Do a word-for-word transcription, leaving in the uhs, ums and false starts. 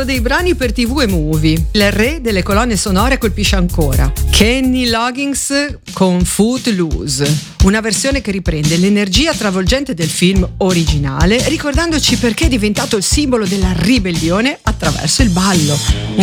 solo dei brani per tivù e movie. Il re delle colonne sonore colpisce ancora. Kenny Loggins con Footloose, una versione che riprende l'energia travolgente del film originale, ricordandoci perché è diventato il simbolo della ribellione attraverso il ballo.